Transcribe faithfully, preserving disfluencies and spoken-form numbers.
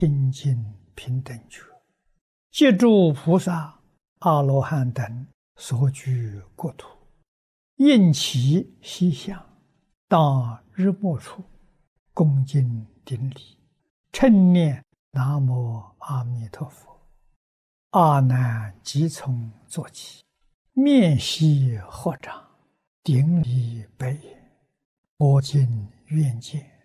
清净平等觉，借诸菩萨、阿罗汉等所居国土，应其西向，当日暮处，恭敬顶礼，称念南无阿弥陀佛。阿难即从坐起，面悉合掌，顶礼白言：我今愿见